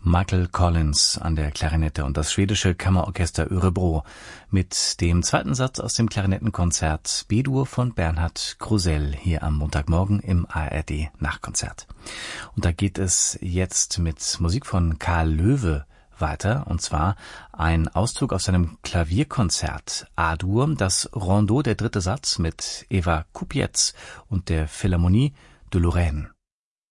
Michael Collins an der Klarinette und das schwedische Kammerorchester Örebro mit dem zweiten Satz aus dem Klarinettenkonzert B-Dur von Bernhard Krusell hier am Montagmorgen im ARD Nachkonzert. Und da geht es jetzt mit Musik von Karl Löwe weiter, und zwar ein Auszug aus seinem Klavierkonzert A-Dur, das Rondeau, der dritte Satz mit Eva Kupiec und der Philharmonie de Lorraine.